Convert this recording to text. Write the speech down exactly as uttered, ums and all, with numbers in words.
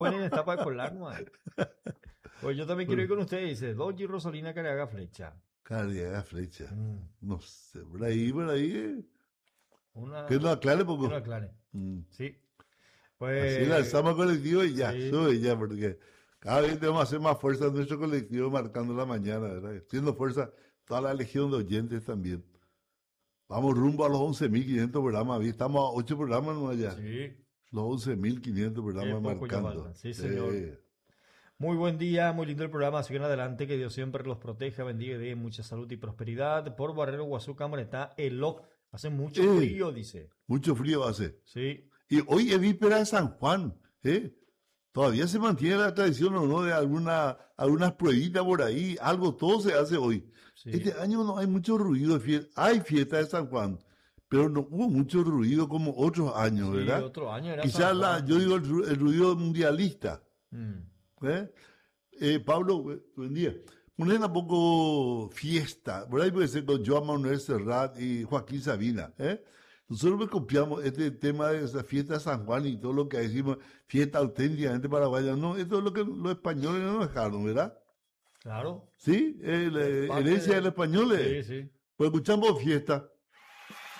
Ponen está para colar, no hay. Pues yo también quiero ir con ustedes, dice Doji Rosalina Careaga Flecha. Careaga Flecha. Mm. No sé, por ahí, por ahí. Eh. Una... Que lo aclare Que poco. lo aclare. Mm. Sí. Pues, así Pues... lanzamos colectivo y ya, sí. sube ya, porque cada vez tenemos que hacer más fuerza en nuestro colectivo marcando la mañana, ¿verdad? Haciendo fuerza toda la legión de oyentes también. Vamos rumbo a los once mil quinientos programas, estamos a ocho programas nomás ya. Sí. Los once mil quinientos programas marcando. Sí, señor. Eh. Muy buen día, muy lindo el programa, sigan adelante, que Dios siempre los proteja, bendiga y dé mucha salud y prosperidad. Por Barrero, Guazú, Cámara está el loc. Hace mucho Eh, frío, dice. Mucho frío hace. Sí. Y hoy es víspera de San Juan, ¿eh? Todavía se mantiene la tradición o no de alguna, algunas pruebitas por ahí, algo, todo se hace hoy. Sí. Este año no hay mucho ruido de fiesta, hay fiesta de San Juan, pero no hubo mucho ruido como otros años, Sí, ¿verdad? otro año era Quizás San la, Juan. yo digo el, ru- el ruido mundialista. Mm. ¿eh? Eh, Pablo, eh, buen día. Poner un poco fiesta, por ahí puede ser con Joan Manuel Serrat y Joaquín Sabina, ¿eh? Nosotros me copiamos este tema de esa fiesta de San Juan y todo lo que decimos, fiesta auténticamente paraguaya. No, esto es lo que los españoles no nos dejaron, ¿verdad? Claro. Sí, eh, la Es parte herencia de- de los españoles. Sí, sí. Pues escuchamos fiesta.